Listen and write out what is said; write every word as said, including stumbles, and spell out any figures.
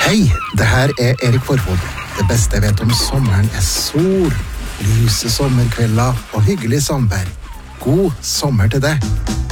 Hei, det her er Erik Forhånd. Det beste jeg vet om sommeren er sol, lyse sommerkvelder og hyggelig samvær. God sommer til deg.